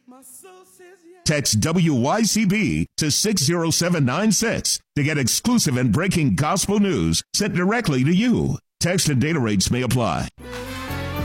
Text WYCB to 60796 to get exclusive and breaking gospel news sent directly to you. Text and data rates may apply.